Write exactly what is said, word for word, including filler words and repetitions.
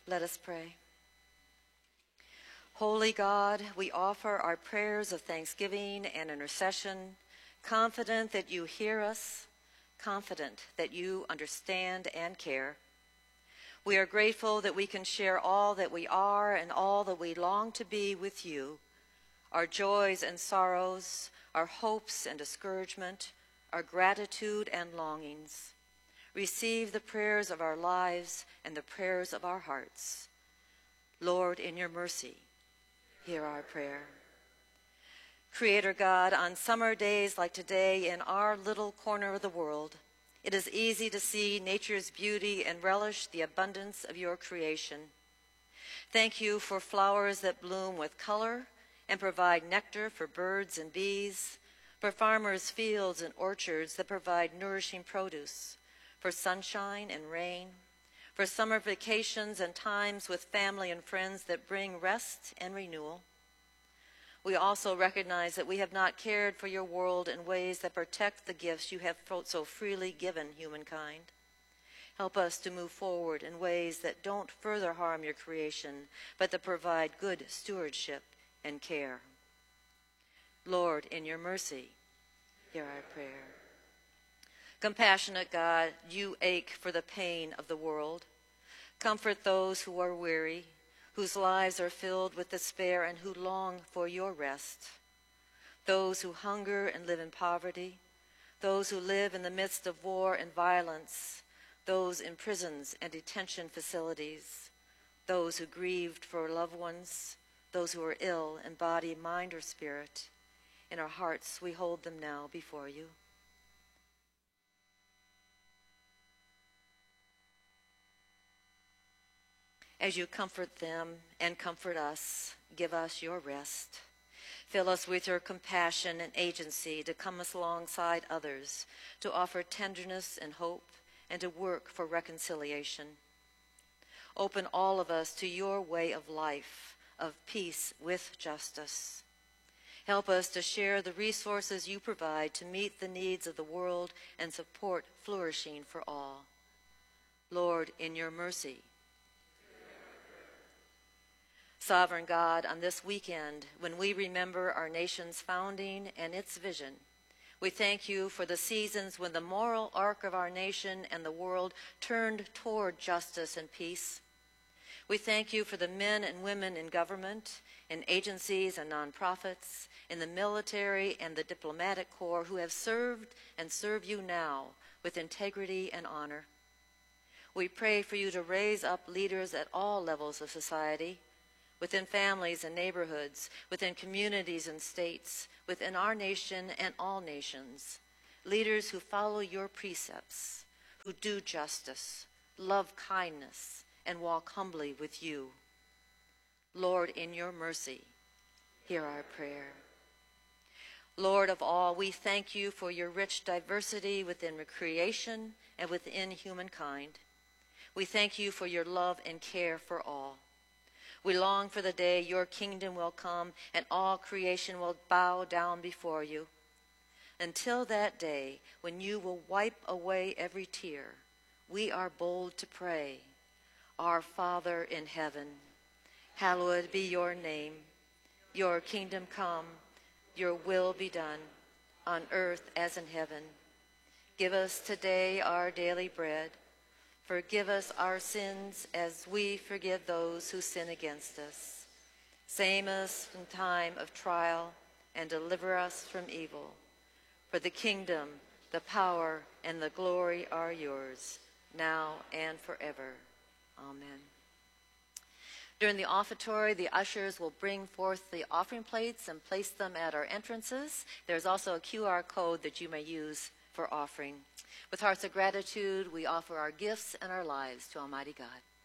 Let us pray. Holy God, we offer our prayers of thanksgiving and intercession, confident that you hear us, confident that you understand and care. We are grateful that we can share all that we are and all that we long to be with you, our joys and sorrows, our hopes and discouragement, our gratitude and longings. Receive the prayers of our lives and the prayers of our hearts. Lord, in your mercy, hear our prayer. Creator God, on summer days like today in our little corner of the world, it is easy to see nature's beauty and relish the abundance of your creation. Thank you for flowers that bloom with color and provide nectar for birds and bees, for farmers' fields and orchards that provide nourishing produce, for sunshine and rain, for summer vacations and times with family and friends that bring rest and renewal. We also recognize that we have not cared for your world in ways that protect the gifts you have so freely given humankind. Help us to move forward in ways that don't further harm your creation, but that provide good stewardship and care. Lord, in your mercy, hear our prayer. Compassionate God, you ache for the pain of the world. Comfort those who are weary, whose lives are filled with despair and who long for your rest. Those who hunger and live in poverty, those who live in the midst of war and violence, those in prisons and detention facilities, those who grieved for loved ones, those who are ill in body, mind, or spirit. In our hearts, we hold them now before you. As you comfort them and comfort us, give us your rest. Fill us with your compassion and agency to come alongside others, to offer tenderness and hope, and to work for reconciliation. Open all of us to your way of life, of peace with justice. Help us to share the resources you provide to meet the needs of the world and support flourishing for all. Lord, in your mercy. Sovereign God, on this weekend, when we remember our nation's founding and its vision, we thank you for the seasons when the moral arc of our nation and the world turned toward justice and peace. We thank you for the men and women in government, in agencies and nonprofits, in the military and the diplomatic corps who have served and serve you now with integrity and honor. We pray for you to raise up leaders at all levels of society, within families and neighborhoods, within communities and states, within our nation and all nations, leaders who follow your precepts, who do justice, love kindness, and walk humbly with you. Lord, in your mercy, hear our prayer. Lord of all, we thank you for your rich diversity within creation and within humankind. We thank you for your love and care for all. We long for the day your kingdom will come and all creation will bow down before you. Until that day, when you will wipe away every tear, we are bold to pray, Our Father in heaven, hallowed be your name. Your kingdom come, your will be done, on earth as in heaven. Give us today our daily bread. Forgive us our sins as we forgive those who sin against us. Save us from time of trial and deliver us from evil. For the kingdom, the power, and the glory are yours, now and forever. Amen. During the offertory, the ushers will bring forth the offering plates and place them at our entrances. There's also a Q R code that you may use for offering. With hearts of gratitude, we offer our gifts and our lives to Almighty God.